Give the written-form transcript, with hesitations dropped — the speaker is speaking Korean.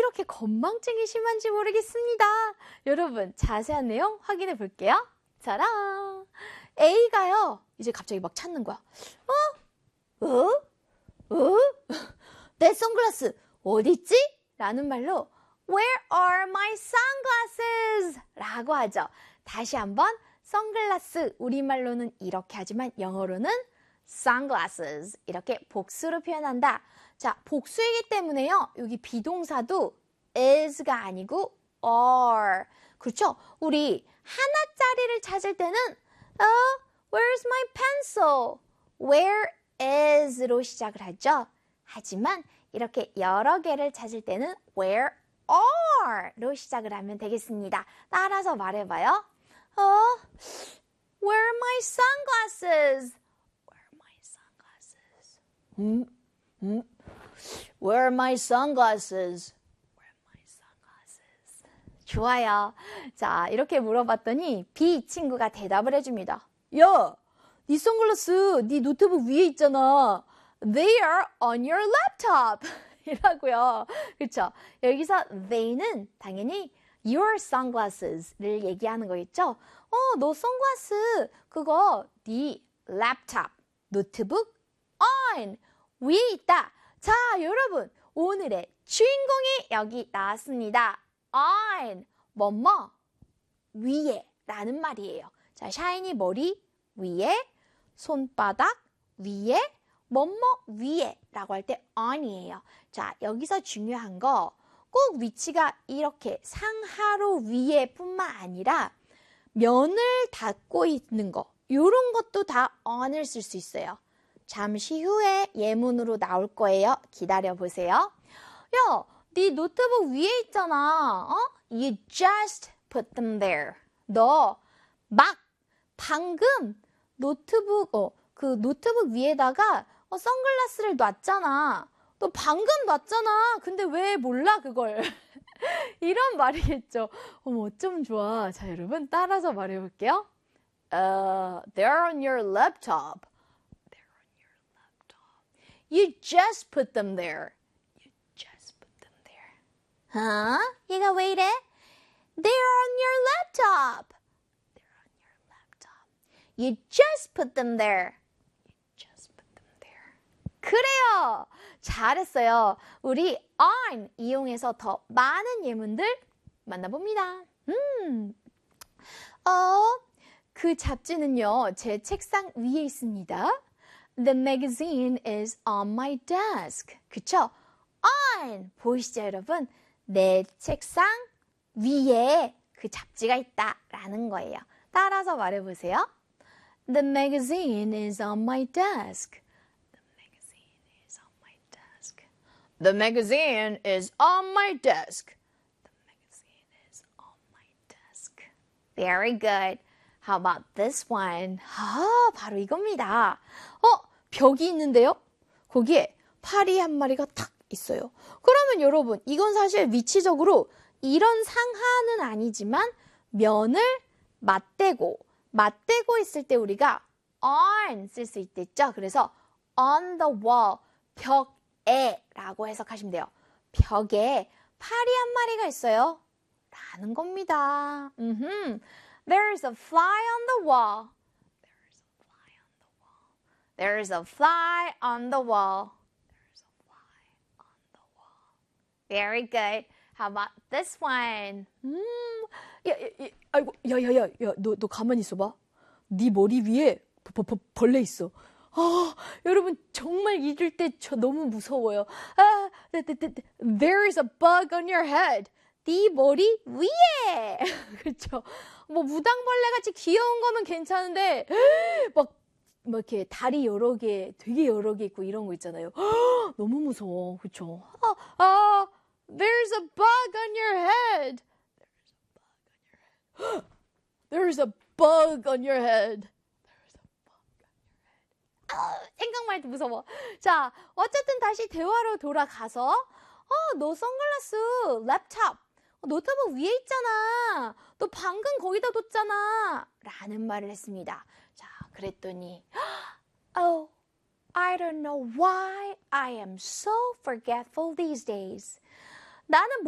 이렇게 건망증이 심한지 모르겠습니다. 여러분, 자세한 내용 확인해 볼게요. 짜란! A가요, 이제 갑자기 막 찾는 거야. 내 선글라스 어딨지? 라는 말로 Where are my sunglasses? 라고 하죠. 다시 한번 선글라스, 우리말로는 이렇게 하지만 영어로는 sunglasses, 이렇게 복수로 표현한다. 자, 복수이기 때문에요. 여기 비동사도 is가 아니고 are. 그렇죠? 우리 하나짜리를 찾을 때는 where's my pencil? Where is로 시작을 하죠. 하지만 이렇게 여러 개를 찾을 때는 where are로 시작을 하면 되겠습니다. 따라서 말해봐요. Where are my sunglasses? Where are my sunglasses? Where are my sunglasses? Where are my sunglasses? 좋아요. 자, 이렇게 물어봤더니 B 친구가 대답을 해줍니다. 야, 네 선글라스 네 노트북 위에 있잖아. They are on your laptop. 이라고요. 그렇죠? 여기서 they는 당연히 your sunglasses를 얘기하는 거겠죠? 너 선글라스 그거 네 랩탑, 노트북 on 위에 있다. 자, 여러분, 오늘의 주인공이 여기 나왔습니다. on 뭐뭐 위에 라는 말이에요. 자, 샤이니 머리 위에, 손바닥 위에, 뭐뭐 위에 라고 할 때 on이에요. 자, 여기서 중요한 거 꼭 위치가 이렇게 상하로 위에 뿐만 아니라 면을 닫고 있는 거, 이런 것도 다 on을 쓸 수 있어요. 잠시 후에 예문으로 나올 거예요. 기다려 보세요. 야, 네 노트북 위에 있잖아. You just put them there. 너 방금 노트북 그 노트북 위에다가 선글라스를 놨잖아. 너 방금 놨잖아. 근데 왜 몰라 그걸? 이런 말이겠죠. 어머, 어쩜 좋아. 자, 여러분 따라서 말해볼게요. They're on your laptop. They're on your laptop. You just put them there. You just put them there. 얘가 왜 이래? They're on your laptop. They're on your laptop. You just put them there. You just put them there. 그래요. 잘했어요. 우리 on 이용해서 더 많은 예문들 만나봅니다. 그 잡지는요, 제 책상 위에 있습니다. The magazine is on my desk. 그쵸? on 보이시죠, 여러분? 내 책상 위에 그 잡지가 있다라는 거예요. 따라서 말해보세요. The magazine is on my desk. The magazine is on my desk. The magazine is on my desk. Very good. How about this one? 바로 이겁니다. 벽이 있는데요? 거기에 파리 한 마리가 탁 있어요. 그러면 여러분, 이건 사실 위치적으로 이런 상하는 아니지만 면을 맞대고 있을 때 우리가 on 쓸 수 있겠죠? 그래서 on the wall, 벽 라고 해석하시면 돼요. 벽에 파리 한 마리가 있어요. 라는 겁니다. There's a fly on the wall. There's a fly on the wall. There's a fly on the wall. Very good. How about this one? 야, 너 가만히 있어봐. 네 머리 위에 벌레 있어. 여러분 정말 이럴 때 저 너무 무서워요. There's a bug on your head. 네 머리 위에. 그렇죠? 뭐 무당벌레 같이 귀여운 거면 괜찮은데 막 이렇게 다리 여러 개, 되게 여러 개 있고 이런 거 있잖아요. 너무 무서워. 그렇죠? There's a bug on your head. There's a bug on your head. 생각만 해도 무서워. 자, 어쨌든 다시 대화로 돌아가서 너 선글라스, 랩탑, 노트북 위에 있잖아. 너 방금 거기다 뒀잖아. 라는 말을 했습니다. 자, 그랬더니 Oh, I don't know why I am so forgetful these days. 나는